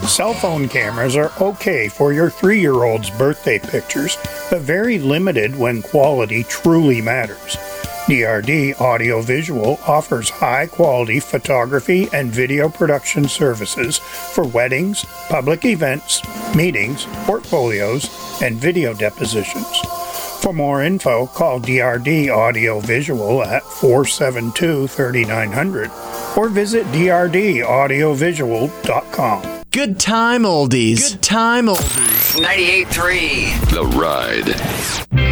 Cell phone cameras are okay for your 3-year-old's birthday pictures, but very limited when quality truly matters. DRD Audiovisual offers high-quality photography and video production services for weddings, public events, meetings, portfolios, and video depositions. For more info, call DRD Audiovisual at 472-3900 or visit drdaudiovisual.com. Good time oldies. Good time oldies. 98.3 The Ride.